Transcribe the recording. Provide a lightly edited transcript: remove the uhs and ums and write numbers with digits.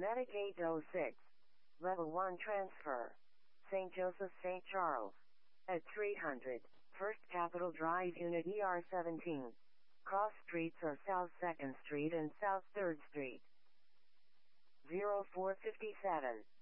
Medicaid 06. Level 1 transfer. St. Joseph St. Charles. At 300. First Capitol Drive Unit ER 17. Cross streets are South 2nd Street and South 3rd Street. 0457.